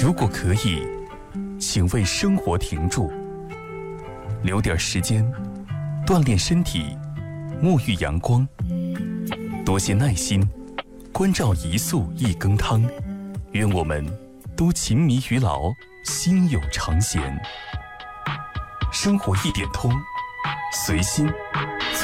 如果可以，请为生活停住，留点时间锻炼身体，沐浴阳光，多些耐心关照一素一羹汤。愿我们都勤迷于劳，心有常闲。生活一点通，随心